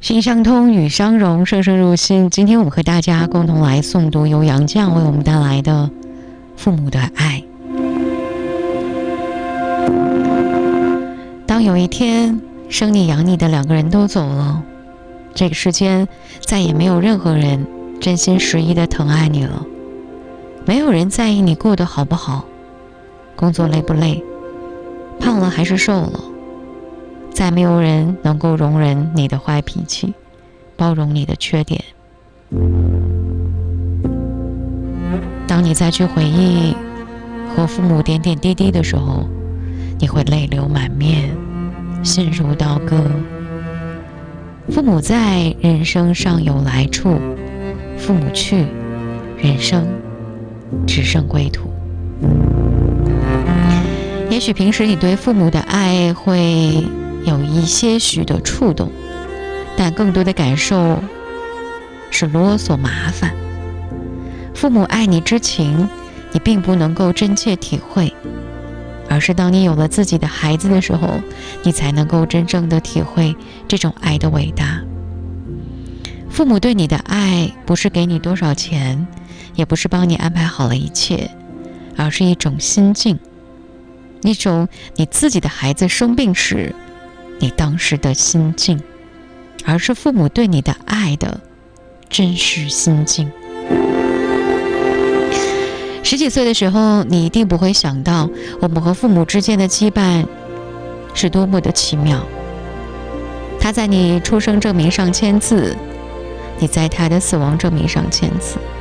心相通，语相融，声声入心。今天我们和大家共同来诵读由杨绛为我们带来的《父母的爱》。当有一天生你养你的两个人都走了，这个世间再也没有任何人真心实意的疼爱你了，没有人在意你过得好不好，工作累不累，胖了还是瘦了，再没有人能够容忍你的坏脾气，包容你的缺点。当你再去回忆和父母点点滴滴的时候，你会泪流满面，心如刀割。父母在，人生尚有来处；父母去，人生只剩归途。也许平时你对父母的爱会有一些许的触动，但更多的感受是啰嗦麻烦。父母爱你之情，你并不能够真切体会，而是当你有了自己的孩子的时候，你才能够真正的体会这种爱的伟大。父母对你的爱，不是给你多少钱，也不是帮你安排好了一切，而是一种心境，一种你自己的孩子生病时你当时的心境，而是父母对你的爱的真实心境。十几岁的时候，你一定不会想到我们和父母之间的羁绊是多么的奇妙。他在你出生证明上签字，你在他的死亡证明上签字。